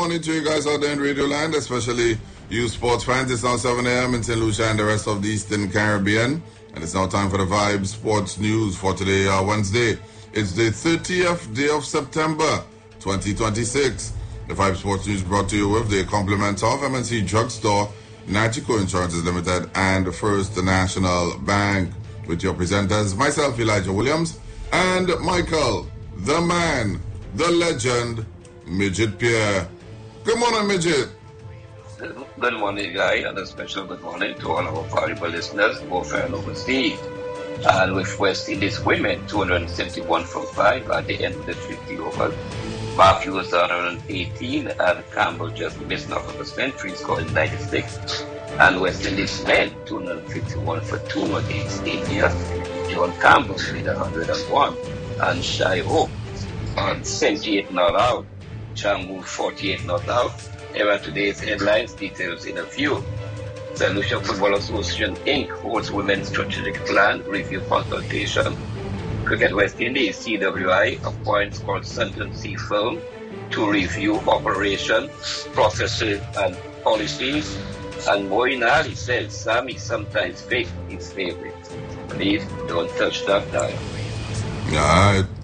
morning to you guys out there in Radio Land, especially you sports fans. It's now 7 a.m. in St. Lucia and the rest of the Eastern Caribbean. And it's now time for the Vibe Sports News for today, Wednesday. It's the 30th day of September, 2026. The Vibe Sports News brought to you with the compliments of MNC Drugstore, Nachico Insurances Limited, and First National Bank. With your presenters, myself, Elijah Williams, and Michael, the man, the legend, Midget Pierre. Good morning, Midget. Good morning, Guy, and a special good morning to all our valuable listeners, both and overseas. And with West Indies women, 271 from 5 at the end of the 50 overs. Matthews 118, and Campbell just missed off of a century, scoring 96. And West Indies men, 251 for 2 against India. John Campbell with 101, and Shai Hope on 78 not out. Changu 48 not out. Here are today's headlines, details in a few. St. Lucia Football Association Inc. holds Women's Strategic Plan Review Consultation. Cricket West Indies, CWI, appoints consultancy firm to review operation, processes and policies. And Moeen Ali says Sammy sometimes fakes his favorite. Please don't touch that dial. All right.